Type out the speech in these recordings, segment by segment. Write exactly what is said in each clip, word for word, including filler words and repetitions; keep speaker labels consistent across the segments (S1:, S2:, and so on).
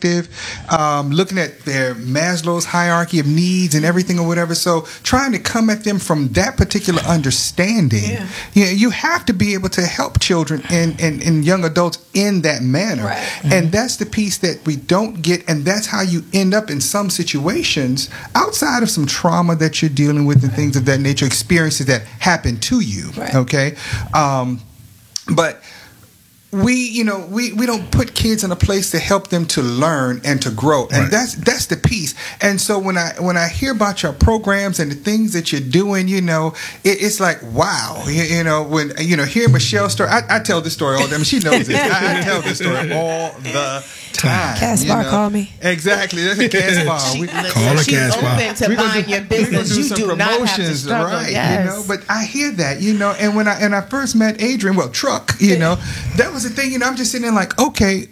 S1: perspective, um, looking at their Maslow's hierarchy of needs and everything or whatever. So trying to come at them from that particular understanding, yeah. you know, you have to be able to help children and, and, and young adults in that manner.
S2: Right.
S1: Mm-hmm. And that's the piece that we don't get, and that's how you end up in some situations outside of some trauma that you're dealing with and things of that nature, experiences that happen to you.
S2: Right.
S1: Okay. Um, but we, you know, we, we don't put kids in a place to help them to learn and to grow, and
S3: right.
S1: that's that's the piece. And so when I when I hear about your programs and the things that you're doing, you know, it, it's like wow, you, you know, when you know hear Michelle's story. I, I tell this story all the time. I mean, she knows this. I, I tell this story all the time.
S2: Caspar,
S1: you know?
S2: Call me.
S1: Exactly, that's a Caspar. We,
S3: Call a
S4: She's
S3: Caspar.
S4: open to buying your business. You do not have to struggle.
S1: Right,
S4: yes.
S1: you know. But I hear that, you know, and when I and I first met Adrian, well, Truck, you know, that was the thing. You know, I'm just sitting there like, okay,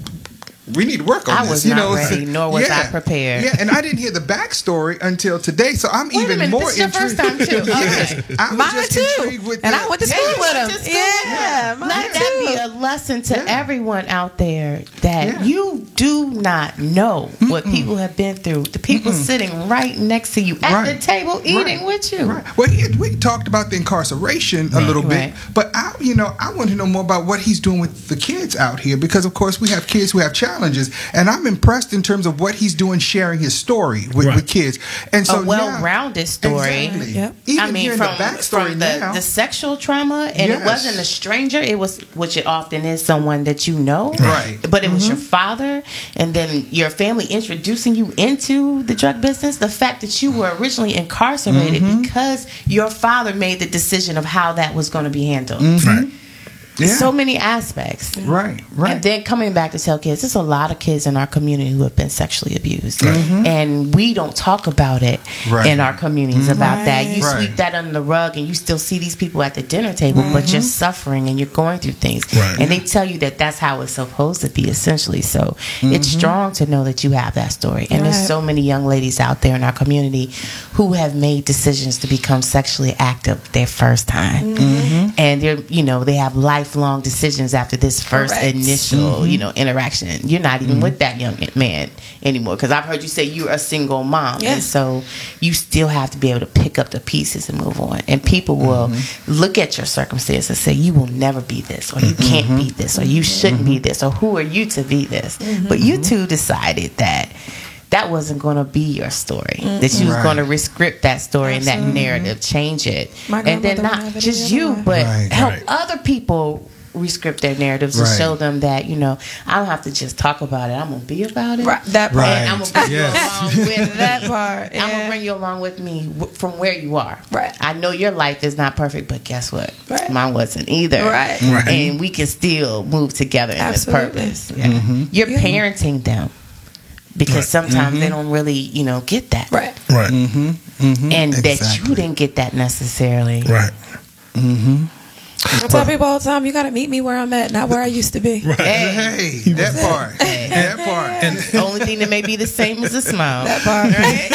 S1: we need to work on
S4: I
S1: this.
S4: was
S1: you
S4: not
S1: know,
S4: ready,
S1: so,
S4: nor was
S1: yeah,
S4: I prepared.
S1: Yeah, and I didn't hear the backstory until today, so I'm
S4: Wait a
S1: even
S4: minute,
S1: more
S4: this is your
S1: intrigued.
S4: first time too.
S1: Yes,
S4: Okay.
S1: I was
S2: Mine
S1: just
S2: too.
S1: intrigued with
S2: And
S1: the-
S2: I went to
S4: Yeah,
S2: school
S4: you
S2: with
S4: went
S2: him.
S4: to school.
S2: Yeah, mine
S4: Let that
S2: too.
S4: be a lesson to
S1: Yeah.
S4: everyone out there that
S1: Yeah.
S4: you do not know
S1: Mm-mm.
S4: what people have been through. The people
S1: Mm-mm.
S4: sitting right next to you at
S1: Right.
S4: the table eating
S1: Right.
S4: with you.
S1: Right. Well, he, we talked about the incarceration a
S3: Right.
S1: little bit,
S4: Right.
S1: but I, you know, I want to know more about what he's doing with the kids out here because, of course, we have kids who have challenges, and I'm impressed in terms of what he's doing, sharing his story with,
S3: Right.
S1: with kids, and so
S4: A well-rounded
S1: now,
S4: story.
S1: Exactly.
S2: Yep.
S1: Even
S4: I mean,
S1: hearing
S4: from,
S1: the backstory
S4: from the,
S1: now,
S4: the sexual trauma, and
S1: Yes.
S4: it wasn't a stranger. It was, which it often is, someone that you know.
S1: Right.
S4: But it was your father, and then your family introducing you into the drug business. The fact that you were originally incarcerated
S1: Mm-hmm.
S4: because your father made the decision of how that was going to be handled.
S3: Right.
S1: yeah.
S4: So many aspects.
S1: right, right.
S4: And then coming back to tell kids, there's a lot of kids in our community who have been sexually abused.
S1: Mhm.
S4: And we don't talk about it
S1: Right.
S4: in our communities about that. You
S1: Right.
S4: sweep that under the rug and you still see these people at the dinner table, but you're suffering and you're going through things.
S3: Right.
S4: And they tell you that that's how it's supposed to be, essentially. So it's strong to know that you have that story. And there's
S2: Right.
S4: so many young ladies out there in our community who have made decisions to become sexually active their first time. And they're, you know, they have lifelong decisions after this first
S2: Correct.
S4: initial, you know, interaction. You're not even with that young man anymore, because I've heard you say you're a single mom,
S2: Yeah.
S4: and so you still have to be able to pick up the pieces and move on. And people will look at your circumstances and say, "You will never be this, or you can't be this, or you shouldn't be this, or who are you to be this?" But you two decided that that wasn't going to be your story. That you was
S1: Right.
S4: going to rescript that story and that
S2: Absolutely.
S4: narrative, change it,
S2: My
S4: and then
S2: grandmother
S4: not
S2: would have it
S4: just
S2: the
S4: you,
S2: other way.
S4: but
S1: Right.
S4: help
S3: Right.
S4: other people rescript their narratives
S1: Right.
S4: to show them that, you know, I don't have to just talk about it. I'm gonna be about it.
S2: Right, that part.
S1: Right.
S4: And I'm gonna bring
S1: Yes.
S4: you along with
S2: That
S4: me.
S2: part.
S4: I'm gonna
S2: yeah.
S4: bring you along with me w- from where you are.
S2: Right.
S4: I know your life is not perfect, but guess what?
S2: Right.
S4: Mine wasn't either.
S2: Right.
S3: Right.
S4: And we can still move together in
S2: Absolutely.
S4: this purpose. Yeah. You're
S2: Yeah.
S4: parenting them because
S3: Right.
S4: sometimes they don't really, you know, get that.
S2: Right.
S3: Right.
S1: Mm-hmm. Mm-hmm.
S4: And that
S1: Exactly.
S4: you didn't get that necessarily.
S3: Right.
S1: Mm-hmm.
S2: I tell people all the time, you got to meet me where I'm at, not where I used to be.
S3: Right.
S4: Hey.
S1: Hey, that part, that part.
S3: And
S4: The only thing that may be the same is a smile.
S2: That part.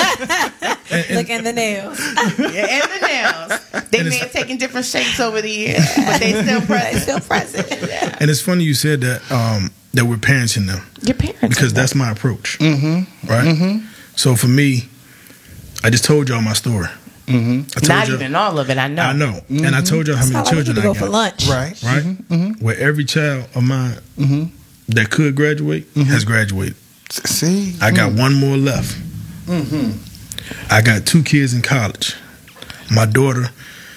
S4: Right?
S2: Look in the nails.
S4: Yeah, and the nails. They
S3: And
S4: may
S3: it's-
S4: have taken different shapes over the years, but they still
S2: They
S4: present.
S2: still present.
S4: Yeah.
S3: and it's funny you said that um, that we're parenting them
S4: Your parents.
S3: because that's my approach.
S1: Mm-hmm.
S3: Right.
S1: Mm-hmm.
S3: So for me, I just told y'all my story.
S1: Mm-hmm.
S3: I told
S4: not
S3: y'all-
S4: even all of it. I know.
S3: I know, and I told y'all how
S2: That's
S3: many
S2: how I need
S3: children
S2: to
S3: I
S2: go
S3: got.
S2: for lunch.
S1: Right.
S3: Right.
S1: Mm-hmm.
S3: Where every child of mine
S1: Mm-hmm.
S3: that could graduate has graduated.
S1: See,
S3: I got one more left.
S1: Mm-hmm.
S3: I got two kids in college. My daughter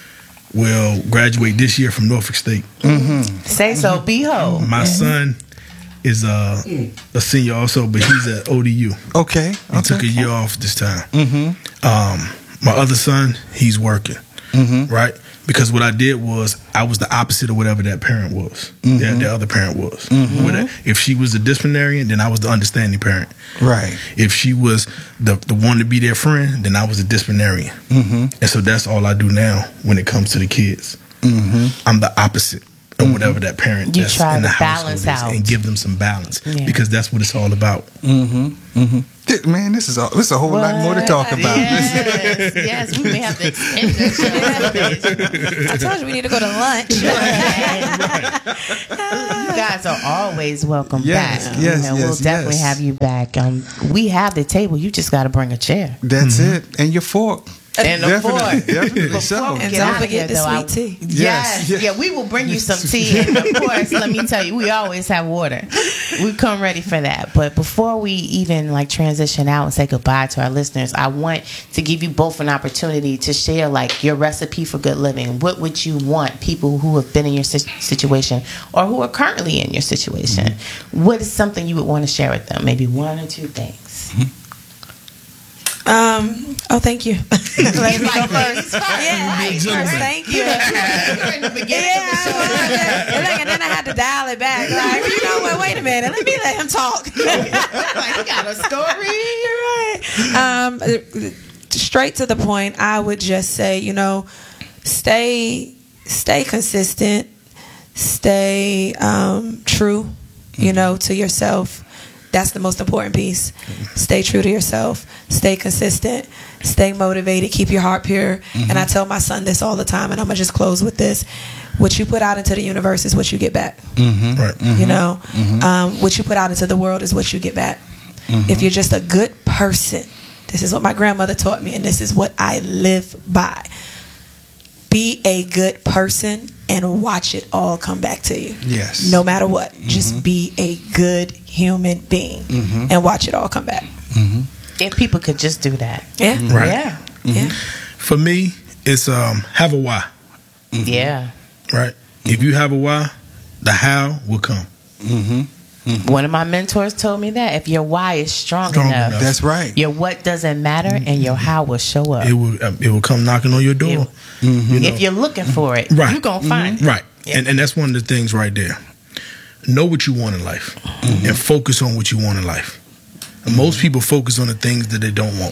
S3: will graduate this year from Norfolk State.
S1: Mm-hmm.
S4: Say so. Be whole.
S3: My son is uh, a senior also, but he's at O D U.
S1: Okay.
S3: He
S1: okay.
S3: took a year off this time.
S1: Mm-hmm.
S3: Um, my other son, he's working,
S1: Mm-hmm.
S3: right? Because what I did was I was the opposite of whatever that parent was, that the other parent was.
S1: Mm-hmm.
S3: Whether- If she was the disciplinarian, then I was the understanding parent.
S1: Right.
S3: If she was the the one to be their friend, then I was a disciplinarian.
S1: Mm-hmm.
S3: And so that's all I do now when it comes to the kids.
S1: Mm-hmm.
S3: I'm the opposite or whatever that parent
S4: You
S3: that's
S4: try
S3: in the
S4: to
S3: household
S4: balance
S3: is,
S4: out.
S3: and give them some balance
S4: Yeah.
S3: because that's what it's all about.
S1: Th- Man, this is a, this is a whole lot more to talk about.
S4: Yes, yes, we may have to extend this show a bit.
S2: I told you we need to go to lunch.
S4: You guys are always welcome
S1: Yes,
S4: back.
S1: yes,
S4: you know,
S1: yes,
S4: we'll definitely
S1: yes.
S4: have you back. Um, we have the table. You just got to bring a chair
S1: That's it. And your fork.
S4: and a
S1: Definitely,
S4: fork.
S1: definitely
S4: Before
S1: so.
S4: we
S2: And
S4: get
S2: don't
S4: out of
S2: forget
S4: here,
S2: the
S4: though, I-
S2: sweet tea.
S4: Yes,
S1: Yes,
S4: yeah, we will bring you some tea, and of course, let me tell you, we always have water. We come ready for that. But before we even like transition out and say goodbye to our listeners, I want to give you both an opportunity to share like your recipe for good living. What would you want people who have been in your si- situation or who are currently in your situation?
S1: Mm-hmm.
S4: What is something you would want to share with them? Maybe one or two things.
S2: Um. Oh, thank you. Let me go first. Yeah,
S3: You're a
S2: first,
S3: gentleman.
S2: thank you.
S4: You're in the beginning
S2: Yeah,
S4: of the show.
S2: and then- and then I had to dial it back. Like, you know what? Wait a minute. Let me let him talk.
S4: Like, you got a story.
S2: You're right. Um, straight to the point. I would just say, you know, stay, stay consistent, stay um, true. You know, to yourself. That's the most important piece. Stay true to yourself. Stay consistent. Stay motivated. Keep your heart pure. And I tell my son this all the time, and I'm going to just close with this. What you put out into the universe is what you get back.
S3: Right.
S2: You know, um, what you put out into the world is what you get back. If you're just a good person, this is what my grandmother taught me, and this is what I live by. Be a good person and watch it all come back to you.
S1: Yes.
S2: No matter what. Just be a good human being and watch it all come back.
S4: If people could just do that.
S2: Yeah.
S3: Right.
S4: Yeah.
S2: Yeah.
S3: For me, it's um have a why.
S4: Yeah.
S3: Right. If you have a why, the how will come.
S4: One of my mentors told me that if your why is strong,
S3: Strong
S4: enough,
S3: enough.
S1: That's right.
S4: your what doesn't matter and your how will show up.
S3: It will um, it will come knocking on your door. You know?
S4: If you're looking for it,
S3: Right.
S4: you're going to find it.
S3: Right. And and that's one of the things right there. Know what you want in life and focus on what you want in life. And most people focus on the things that they don't want.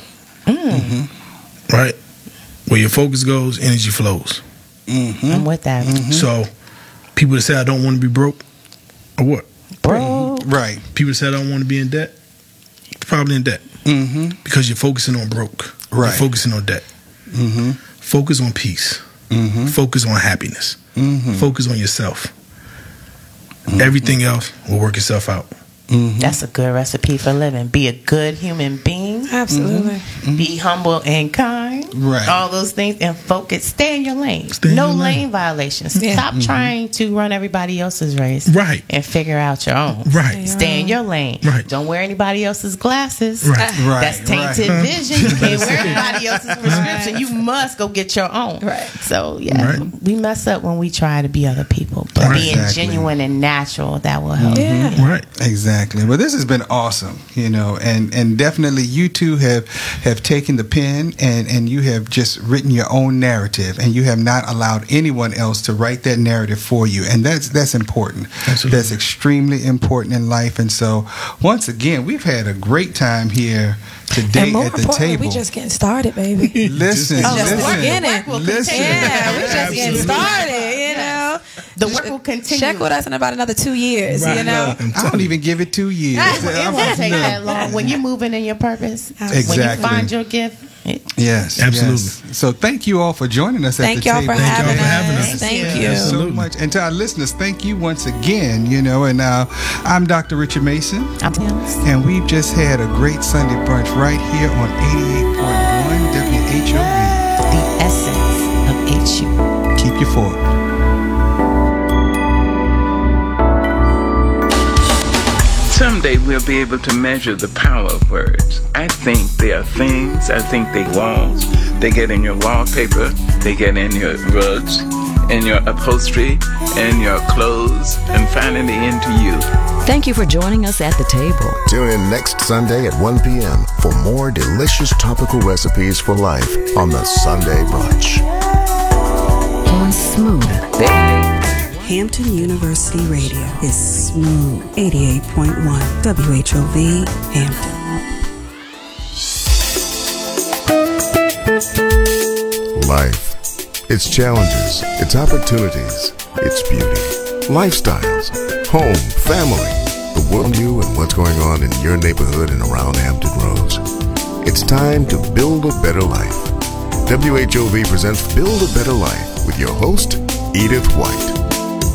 S3: Right? Where your focus goes, energy flows.
S4: I'm with that.
S3: So people that say I don't want to be broke, or what?
S4: Bro.
S1: Right.
S3: People that say I don't want to be in debt, you're probably in debt.
S1: Mm-hmm.
S3: Because you're focusing on broke.
S1: Right.
S3: You're focusing on debt.
S1: Mm-hmm.
S3: Focus on peace.
S1: Mm-hmm.
S3: Focus on happiness.
S1: Mm-hmm.
S3: Focus on yourself. Everything else will work itself out.
S4: That's a good recipe for living. Be a good human being.
S2: Absolutely.
S4: Be humble and kind.
S1: Right.
S4: All those things and focus. Stay in your lane.
S3: Stay in
S4: no
S3: your lane.
S4: lane violations.
S2: Yeah.
S4: Stop trying to run everybody else's race.
S3: Right.
S4: And figure out your own.
S3: Right.
S4: Stay in your lane.
S3: Right.
S4: Don't wear anybody else's glasses.
S3: Right.
S1: Right.
S4: That's tainted
S1: right.
S4: vision. You can't wear anybody else's prescription. You must go get your own.
S2: Right.
S4: So yeah,
S3: Right.
S4: we mess up when we try to be other people, but
S3: Right.
S4: being
S1: Exactly.
S4: genuine and natural, that will help.
S2: Yeah.
S3: Right.
S1: Exactly. Well, this has been awesome, you know, and, and definitely you two have, have taken the pen and, and you have just written your own narrative, and you have not allowed anyone else to write that narrative for you, and that's that's important.
S3: Absolutely.
S1: That's extremely important in life. And so, once again, we've had a great time here today
S2: And more
S1: at the
S2: importantly,
S1: table.
S2: we just getting started, baby.
S1: Listen,
S2: Just the
S1: listen,
S2: beginning.
S1: listen.
S2: Yeah, we just
S3: Absolutely.
S2: getting started, you know.
S4: The work will continue.
S2: Check with us in about another two years,
S3: Right.
S2: you know.
S3: I'm
S1: I
S3: telling
S1: don't
S3: you.
S1: even give it two years.
S4: It won't take that long. When you're moving in your purpose, when you
S1: Exactly.
S4: find your gift, it,
S1: Yes,
S3: Absolutely.
S1: yes. So thank you all for joining us
S2: Thank
S1: at the
S2: y'all
S1: table.
S2: for
S3: Thank
S2: having
S3: y'all for
S2: us.
S3: having us.
S2: Thank
S4: Thank
S2: you.
S4: you.
S1: so
S3: Absolutely.
S1: much. And to our listeners, thank you once again. You know, and uh, I'm Doctor Richard Mason,
S4: I'm honest.
S1: and we've just had a great Sunday brunch right here on eighty-eight point one W H O
S4: The essence of H U.
S1: V. Keep your fork.
S5: Someday we'll be able to measure the power of words. I think they are things, I think they walls. They get in your wallpaper, they get in your rugs, in your upholstery, in your clothes, and finally into you.
S6: Thank you for joining us at the table.
S7: Tune in next Sunday at one p.m. for more delicious topical recipes for life on the Sunday Brunch.
S6: On Smooth, baby.
S8: Hampton University Radio is Smooth eighty-eight point one W H O V Hampton.
S7: Life. Its challenges, its opportunities, its beauty. lifestyles, home, family, the world you and what's going on in your neighborhood and around Hampton Roads. It's time to build a better life. W H O V presents Build a Better Life with your host, Edith White.